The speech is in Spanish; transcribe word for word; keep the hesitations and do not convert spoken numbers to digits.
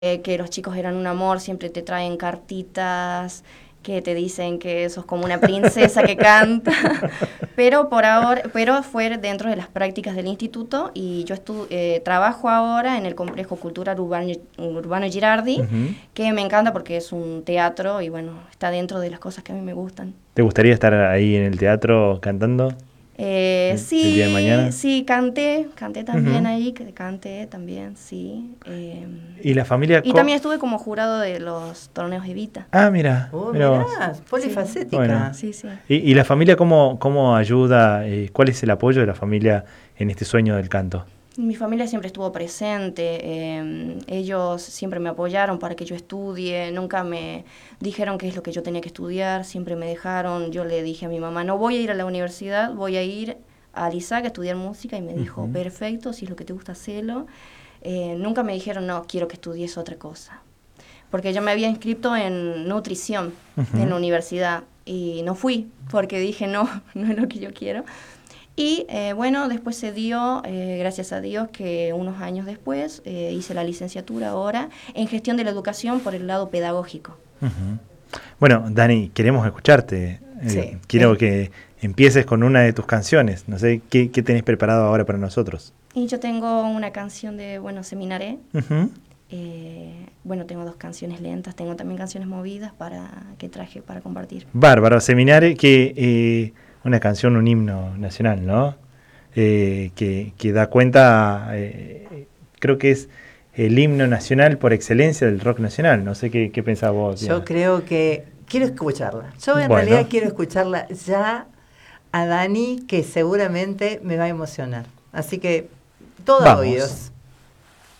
eh, que los chicos eran un amor, siempre te traen cartitas, que te dicen que sos como una princesa que canta, pero por ahora, pero fue dentro de las prácticas del instituto y yo estu eh, trabajo ahora en el Complejo Cultural Urbano, Urbano Girardi, uh-huh. que me encanta porque es un teatro y bueno, está dentro de las cosas que a mí me gustan. ¿Te gustaría estar ahí en el teatro cantando? Eh, el, sí, el día de mañana. sí, canté, canté también uh-huh. ahí, que canté también, sí. Eh, ¿Y la familia? Y también estuve como jurado de los torneos Evita. Ah, mira. Oh, mirá, polifacética. Bueno. Sí, sí. ¿Y, y la familia cómo, cómo ayuda? Eh, ¿Cuál es el apoyo de la familia en este sueño del canto? Mi familia siempre estuvo presente, eh, ellos siempre me apoyaron para que yo estudie, nunca me dijeron qué es lo que yo tenía que estudiar, siempre me dejaron, yo le dije a mi mamá, no voy a ir a la universidad, voy a ir a Lisac a estudiar música, y me dijo, uh-huh. perfecto, si es lo que te gusta, hacelo. Eh, nunca me dijeron, no, quiero que estudies otra cosa, porque yo me había inscrito en nutrición uh-huh. en la universidad, y no fui, porque dije, no, no es lo que yo quiero. Y eh, bueno, después se dio, eh, gracias a Dios, que unos años después eh, hice la licenciatura ahora en gestión de la educación por el lado pedagógico. Uh-huh. Bueno, Dani, queremos escucharte. Eh, sí. Quiero eh. que empieces con una de tus canciones. No sé, ¿qué, qué tenés preparado ahora para nosotros? Y yo tengo una canción de, bueno, Seminaré. Uh-huh. Eh, bueno, tengo dos canciones lentas, tengo también canciones movidas para que traje para compartir. Bárbaro, Seminaré, que... Eh, una canción, un himno nacional, ¿no? Eh, que, que da cuenta, eh, creo que es el himno nacional por excelencia del rock nacional. No sé qué, qué pensás vos. Yo Diana. creo que quiero escucharla. Yo en bueno. realidad quiero escucharla ya a Dani, que seguramente me va a emocionar. Así que, todo oídos.